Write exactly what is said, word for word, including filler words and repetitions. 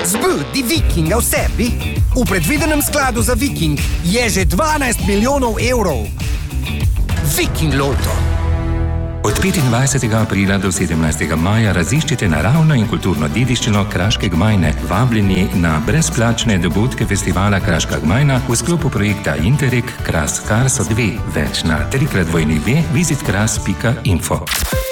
Z di Vikinga v sebi? V predvidenem skladu za Viking je že dvanajst milijonov evrov. Viking Loto. Od petindvajsetega aprila do sedemnajstega maja raziščite naravno in kulturno dediščino Kraške Gmajne. Vabljeni na brezplačne dogodke festivala Kraška Gmajna v sklopu projekta Interreg Kras Karso dve. Več na trikrat dvojni ve visit kras pika info.